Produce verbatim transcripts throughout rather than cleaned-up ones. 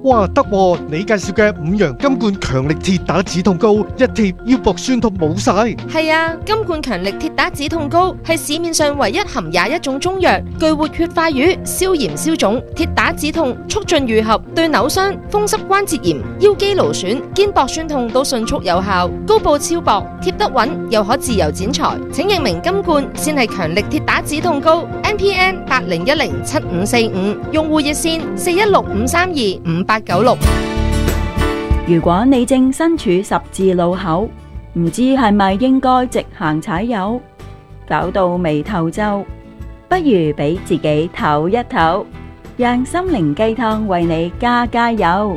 哇得喎！你介紹嘅五羊金罐強力鐵打止痛膏，一貼腰膊酸痛冇晒。 係啊，金罐強力鐵打止痛膏係市面上唯一含廿一種中藥，具活血化瘀、消炎消腫、鐵打止痛、促進愈合，對扭傷、風濕關節炎、腰肌勞損、肩膊酸痛都迅速有效。膏布超薄，貼得穩，又可自由剪裁。請認明金罐先係強力鐵打止痛膏 ，M P N 八零一零七五四五，用戶熱線四一六五三二五八九六。 如果你正身處十字路口，唔知係咪應該直行踩油，搞到眉頭皺，不如俾自己唞一唞，讓心靈雞湯為你加加油。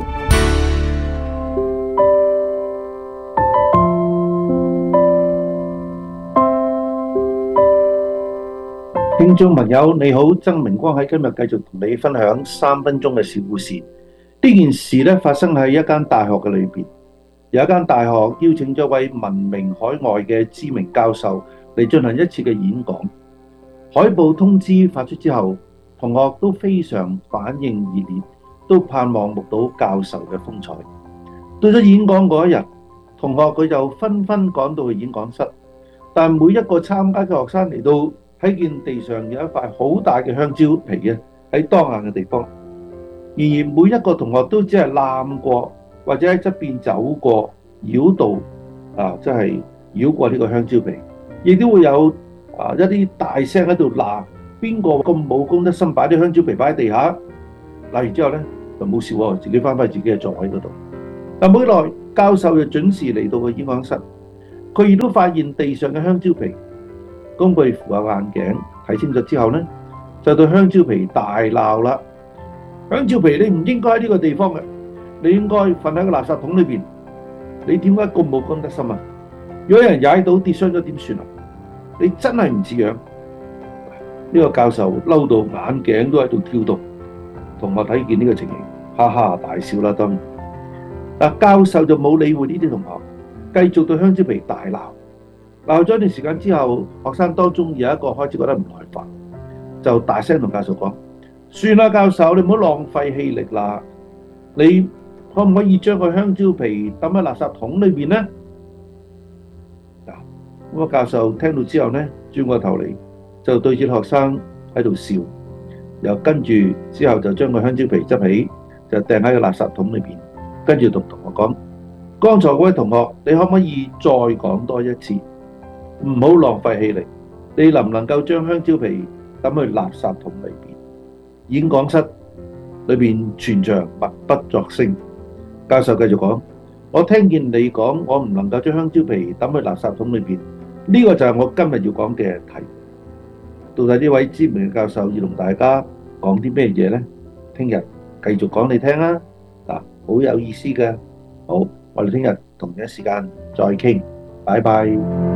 聽眾朋友你好，曾明光喺今日繼續同你分享三分鐘嘅小故事。呢件事咧發生喺一間大學嘅裏邊，有一間大學邀請咗位聞名海外嘅知名教授嚟進行一次嘅演講。海報通知發出之後，同學都非常反應熱烈，都盼望目睹教授嘅風采。到咗演講嗰一日，同學佢就紛紛趕到去演講室，但每一個參加嘅學生嚟到，睇見地上有一塊好大嘅香蕉皮嘅喺當眼嘅地方。然而每一個同學都只係攬過或者喺側邊走過繞道啊，即係繞過呢個香蕉皮，亦都會有啊一啲大聲喺度鬧邊個咁冇公德心，擺啲香蕉皮擺喺地下。鬧完之後咧就冇事喎，自己翻返自己嘅座位嗰度。但冇耐教授就準時嚟到個演講室，佢亦都發現地上嘅香蕉皮，咁佢扶下眼鏡睇清楚之後咧，就對香蕉皮大鬧啦。香蕉皮，你唔應該喺呢個地方嘅，你應該瞓喺個垃圾桶裏邊。你點解咁冇公德心啊？如果有人踩到跌傷咗點算啊？你真係唔似樣。呢個教授嬲到眼鏡都喺度跳動，同學睇見呢個情形，哈哈大笑啦。當然，嗱教授就冇理會呢啲同學，繼續對香蕉皮大鬧。鬧咗一段時間之後，學生當中有一個開始覺得唔耐煩，就大聲同教授講：算啦，教授，你唔好浪費氣力啦。你可唔可以將個香蕉皮抌喺垃圾桶裏邊呢？嗱，咁個教授聽到之後呢，轉過頭嚟就對住學生喺度笑，又跟住之後就將個香蕉皮執起，就掟喺個垃圾桶裏邊，跟住同同學講：剛才嗰位同學，你可唔可以再講多一次？唔好浪費氣力，你能唔能夠將香蕉皮抌去垃圾桶裏邊？演講室裏邊全場默不作聲。教授繼續講：我聽見你講，我唔能夠將香蕉皮抌去垃圾桶裏邊，呢個就係我今日要講嘅題。到底呢位知名嘅教授要同大家講啲咩嘢呢？聽日繼續講你聽啦。嗱，好有意思嘅。好，我哋聽日同一時間再傾。拜拜。